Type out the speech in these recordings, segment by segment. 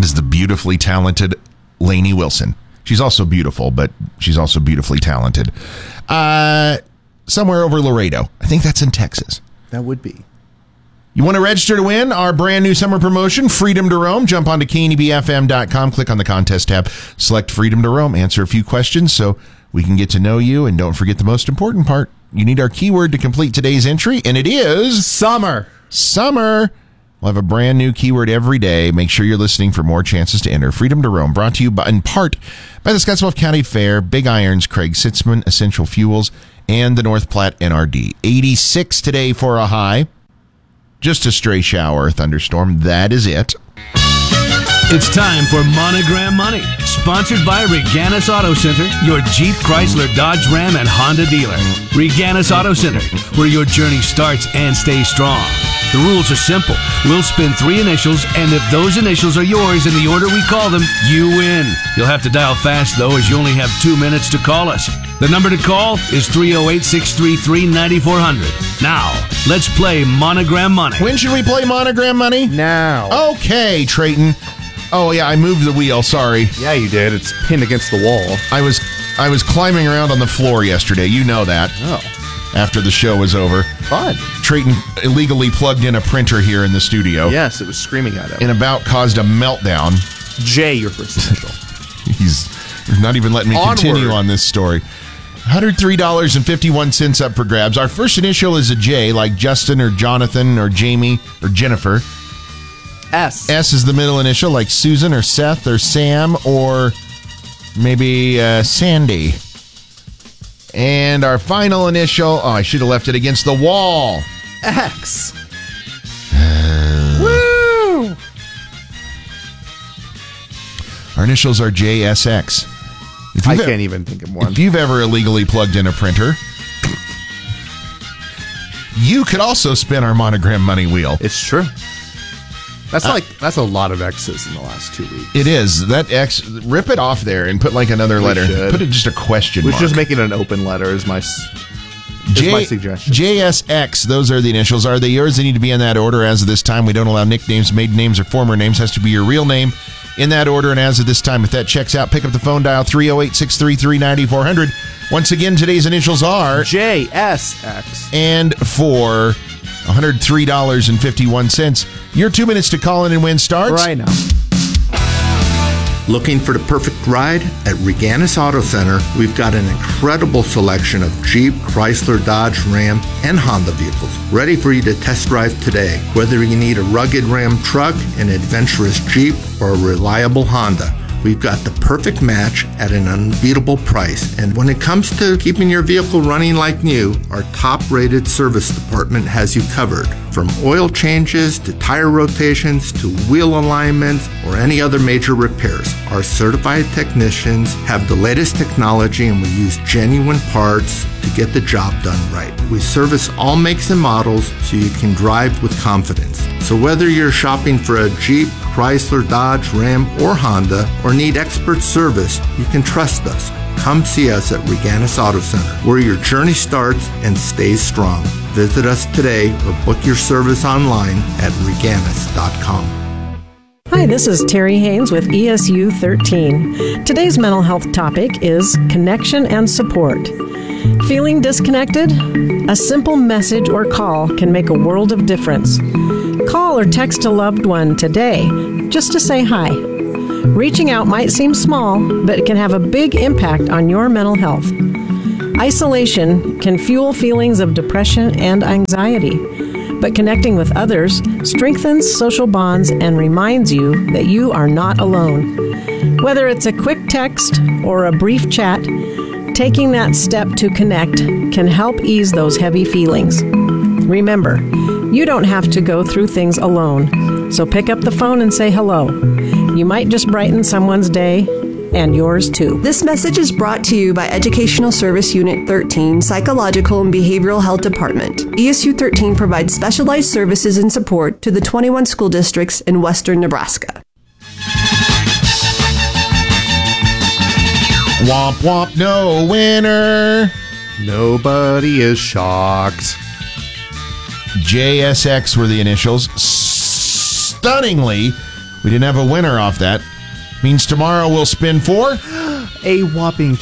That is the beautifully talented Lainey Wilson. She's also beautiful, but she's also beautifully talented. Somewhere over Laredo. I think that's in Texas. That would be. You want to register to win our brand new summer promotion, Freedom to Roam? Jump onto KNEBFM.com, click on the contest tab, select Freedom to Roam, answer a few questions so we can get to know you. And don't forget the most important part. You need our keyword to complete today's entry, and it is... Summer. Summer. We'll have a brand new keyword every day. Make sure you're listening for more chances to enter. Freedom to Roam, brought to you in part by the Scottsbluff County Fair, Big Irons, Craig Sitzman, Essential Fuels, and the North Platte NRD. 86 today for a high. Just a stray shower or thunderstorm. That is it. It's time for Monogram Money, sponsored by Reganis Auto Center, your Jeep, Chrysler, Dodge, Ram, and Honda dealer. Reganis Auto Center, where your journey starts and stays strong. The rules are simple. We'll spin 3 initials, and if those initials are yours in the order we call them, you win. You'll have to dial fast, though, as you only have 2 minutes to call us. The number to call is 308-633-9400. Now, let's play Monogram Money. When should we play Monogram Money? Now. Okay, Trayton. Oh, yeah, I moved the wheel. Sorry. Yeah, you did. It's pinned against the wall. I was climbing around on the floor yesterday. You know that. Oh. After the show was over. Fun. Trayton illegally plugged in a printer here in the studio. Yes, it was screaming at him. And about caused a meltdown. J, your first initial. He's not even letting me continue on this story. $103.51 up for grabs. Our first initial is a J, like Justin or Jonathan or Jamie or Jennifer. S. S is the middle initial, like Susan or Seth or Sam or maybe Sandy. And our final initial, I should have left it against the wall. X. Woo! Our initials are JSX. I can't even think of one. If you've ever illegally plugged in a printer, you could also spin our Monogram Money wheel. It's true. That's a lot of X's in the last 2 weeks. It is. That X, rip it off there and put like another letter. Should. Put it just a question We mark. should just make it an open letter is my suggestion. JSX, those are the initials. Are they yours? They need to be in that order. As of this time, we don't allow nicknames, maiden names, or former names. Has to be your real name in that order. And as of this time, if that checks out, pick up the phone, dial 308-633-9400. Once again, today's initials are JSX. And for $103.51. Your 2 minutes to call in and win starts right now. Looking for the perfect ride? At Reganis Auto Center, we've got an incredible selection of Jeep, Chrysler, Dodge, Ram, and Honda vehicles ready for you to test drive today. Whether you need a rugged Ram truck, an adventurous Jeep, or a reliable Honda, we've got the perfect match at an unbeatable price. And when it comes to keeping your vehicle running like new, our top-rated service department has you covered. From oil changes to tire rotations to wheel alignments or any other major repairs, our certified technicians have the latest technology and we use genuine parts to get the job done right. We service all makes and models so you can drive with confidence. So whether you're shopping for a Jeep, Chrysler, Dodge, Ram, or Honda, or need expert service, you can trust us. Come see us at Reganis Auto Center, where your journey starts and stays strong. Visit us today or book your service online at Reganis.com. Hi, this is Terry Haynes with ESU 13. Today's mental health topic is connection and support. Feeling disconnected? A simple message or call can make a world of difference. Call or text a loved one today just to say hi. Reaching out might seem small, but it can have a big impact on your mental health. Isolation can fuel feelings of depression and anxiety, but connecting with others strengthens social bonds and reminds you that you are not alone. Whether it's a quick text or a brief chat, taking that step to connect can help ease those heavy feelings. Remember, you don't have to go through things alone, so pick up the phone and say hello. You might just brighten someone's day, and yours too. This message is brought to you by Educational Service Unit 13, Psychological and Behavioral Health Department. ESU 13 provides specialized services and support to the 21 school districts in western Nebraska. Womp womp, no winner. Nobody is shocked. JSX were the initials. Stunningly, We didn't have a winner off that. Means tomorrow we'll spin for a whopping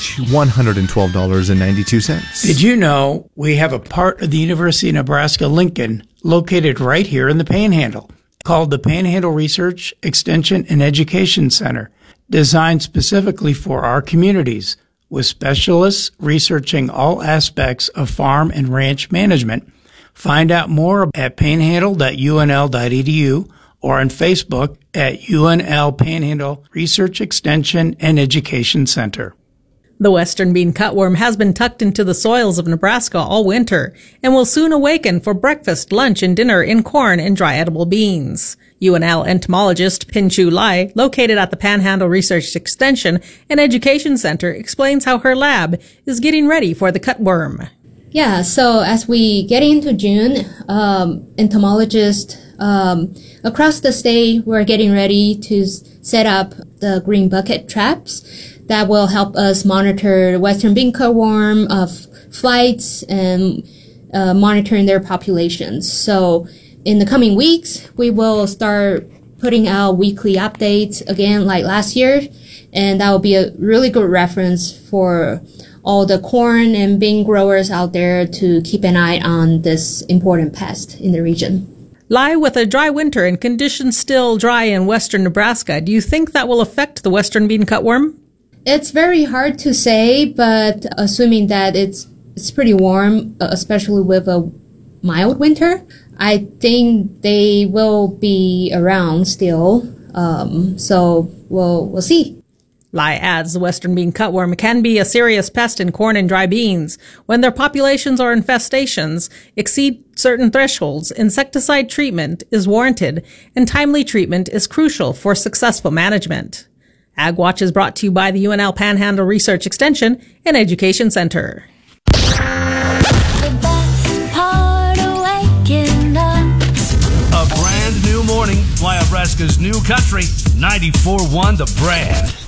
$112.92. Did you know we have a part of the University of Nebraska-Lincoln located right here in the Panhandle called the Panhandle Research, Extension, and Education Center, designed specifically for our communities, with specialists researching all aspects of farm and ranch management. Find out more at panhandle.unl.edu or on Facebook at UNL Panhandle Research, Extension, and Education Center. The western bean cutworm has been tucked into the soils of Nebraska all winter and will soon awaken for breakfast, lunch, and dinner in corn and dry edible beans. UNL entomologist Pin-Chu Lai, located at the Panhandle Research Extension and Education Center, explains how her lab is getting ready for the cutworm. Yeah, so as we get into June, entomologists across the state, we're getting ready to set up the green bucket traps that will help us monitor western bean cutworm flights and monitoring their populations. So in the coming weeks, we will start putting out weekly updates again like last year, and that will be a really good reference for all the corn and bean growers out there to keep an eye on this important pest in the region. Lai, with a dry winter and conditions still dry in western Nebraska, do you think that will affect the western bean cutworm? It's very hard to say, but assuming that it's pretty warm, especially with a mild winter, I think they will be around still. So we'll see. Lai adds the western bean cutworm can be a serious pest in corn and dry beans. When their populations or infestations exceed certain thresholds, insecticide treatment is warranted, and timely treatment is crucial for successful management. Ag Watch is brought to you by the UNL Panhandle Research Extension and Education Center. The best part of waking up. A brand new morning, Nebraska's new country, 94.1 The Brand.